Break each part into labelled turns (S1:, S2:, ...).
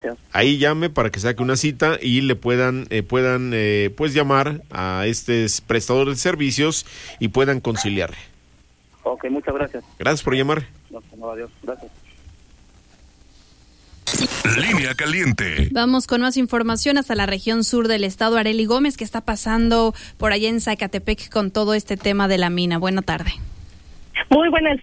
S1: gracias.
S2: Ahí llame para que saque una cita y le puedan pues llamar a este prestador de servicios y puedan conciliar.
S1: Ok, muchas gracias.
S2: Gracias por llamar.
S1: No, adiós, gracias.
S3: Línea Caliente.
S4: Vamos con más información hasta la región sur del estado. Arely Gómez, ¿qué está pasando por allá en Zacatepec con todo este tema de la mina? Buena tarde.
S5: Muy buenas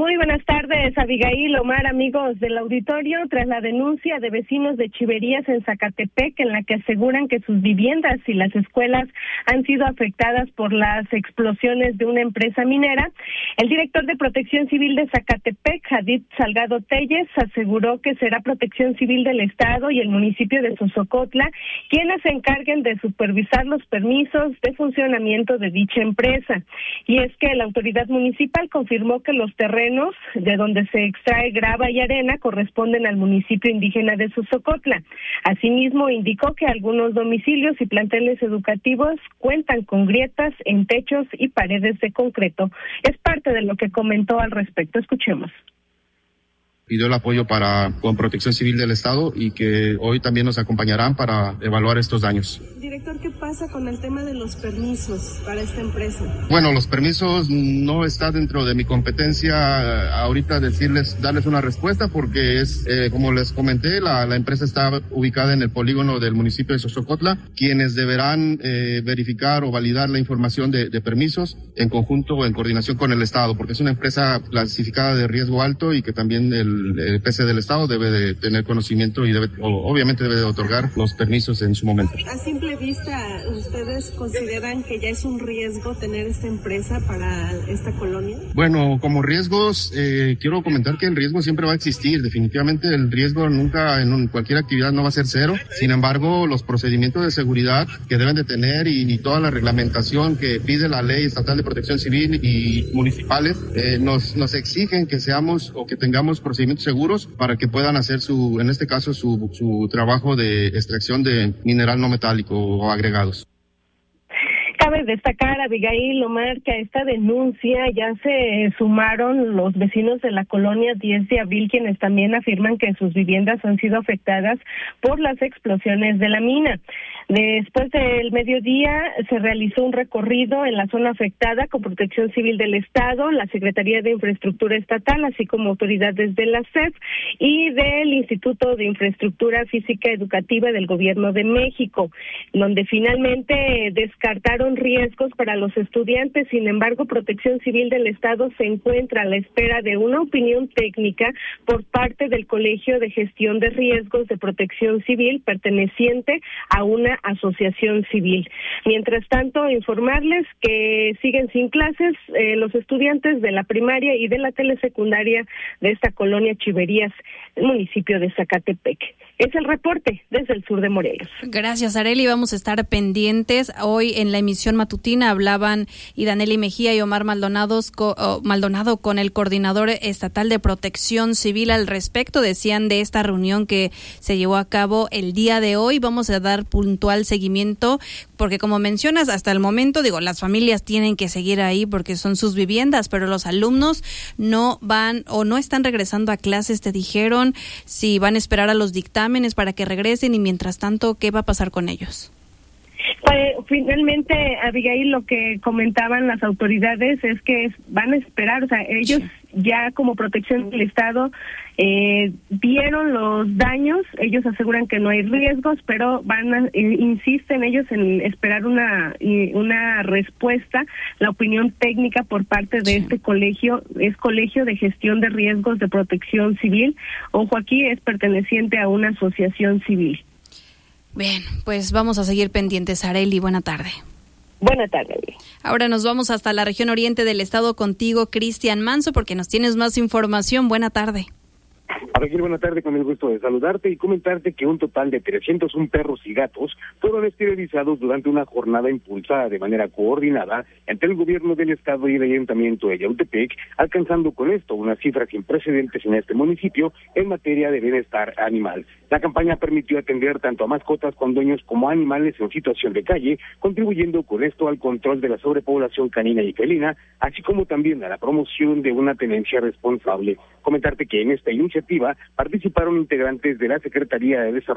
S5: tardes, Abigail, Omar, amigos del auditorio. Tras la denuncia de vecinos de Chiverías en Zacatepec, en la que aseguran que sus viviendas y las escuelas han sido afectadas por las explosiones de una empresa minera, el director de Protección Civil de Zacatepec, Jadid Salgado Telles, aseguró que será Protección Civil del Estado y el municipio de Sosocotla quienes se encarguen de supervisar los permisos de funcionamiento de dicha empresa. Y es que la autoridad municipal confirmó que los terrenos de donde se extrae grava y arena corresponden al municipio indígena de Sosocotla. Asimismo, indicó que algunos domicilios y planteles educativos cuentan con grietas en techos y paredes de concreto. Es parte de lo que comentó al respecto. Escuchemos.
S6: Pidió el apoyo con Protección Civil del Estado y que hoy también nos acompañarán para evaluar estos daños.
S7: Director, ¿qué pasa con el tema de los permisos para esta empresa?
S6: Bueno, los permisos no está dentro de mi competencia ahorita darles una respuesta porque es, como les comenté, la empresa está ubicada en el polígono del municipio de Sosocotla, quienes deberán verificar o validar la información de permisos en conjunto o en coordinación con el Estado, porque es una empresa clasificada de riesgo alto y que también el PC del Estado debe de tener conocimiento y obviamente debe de otorgar los permisos en su momento.
S7: A simple vista, ¿ustedes consideran que ya es un riesgo tener esta empresa para esta colonia?
S6: Bueno, como riesgos, quiero comentar que el riesgo siempre va a existir. Definitivamente el riesgo nunca en cualquier actividad no va a ser cero. Sin embargo, los procedimientos de seguridad que deben de tener y toda la reglamentación que pide la Ley Estatal de Protección Civil y municipales nos exigen que seamos o que tengamos procedimientos seguros para que puedan hacer en este caso, su trabajo de extracción de mineral no metálico o agregados.
S5: Cabe destacar, Abigail, Omar, que a esta denuncia ya se sumaron los vecinos de la colonia 10 de Abril, quienes también afirman que sus viviendas han sido afectadas por las explosiones de la mina. Después del mediodía se realizó un recorrido en la zona afectada con Protección Civil del Estado, la Secretaría de Infraestructura Estatal, así como autoridades de la SEP y del Instituto de Infraestructura Física Educativa del Gobierno de México, donde finalmente descartaron riesgos para los estudiantes. Sin embargo, Protección Civil del Estado se encuentra a la espera de una opinión técnica por parte del Colegio de Gestión de Riesgos de Protección Civil, perteneciente a una asociación civil. Mientras tanto, informarles que siguen sin clases los estudiantes de la primaria y de la telesecundaria de esta colonia Chiverías, el municipio de Zacatepec. Es el reporte desde el sur de Morelos.
S4: Gracias, Arely. Vamos a estar pendientes. Hoy en la emisión matutina hablaban Idaneli Mejía y Omar Maldonado con el coordinador estatal de Protección Civil al respecto. Decían de esta reunión que se llevó a cabo el día de hoy. Vamos a dar puntual seguimiento porque, como mencionas, hasta el momento, las familias tienen que seguir ahí porque son sus viviendas, pero los alumnos no van o no están regresando a clases. Te dijeron si van a esperar a los dictámenes para que regresen y mientras tanto, ¿qué va a pasar con ellos?
S5: Finalmente, Abigail, lo que comentaban las autoridades es que van a esperar, ellos ya como Protección del Estado vieron los daños, ellos aseguran que no hay riesgos, pero insisten ellos en esperar una respuesta, la opinión técnica por parte de este colegio, es Colegio de Gestión de Riesgos de Protección Civil. Ojo, aquí es perteneciente a una asociación civil.
S4: Bien, pues vamos a seguir pendientes, Arely. Buena tarde.
S5: Buena tarde.
S4: Ahora nos vamos hasta la región oriente del estado contigo, Cristian Manso, porque nos tienes más información. Buena tarde.
S8: Abigail, buena tarde, con el gusto de saludarte y comentarte que un total de 301 perros y gatos fueron esterilizados durante una jornada impulsada de manera coordinada entre el gobierno del estado y el ayuntamiento de Yautepec, alcanzando con esto unas cifras sin precedentes en este municipio en materia de bienestar animal. La campaña permitió atender tanto a mascotas con dueños como a animales en situación de calle, contribuyendo con esto al control de la sobrepoblación canina y felina, así como también a la promoción de una tenencia responsable. Comentarte que en esta iniciativa participaron integrantes de la Secretaría de Desarrollo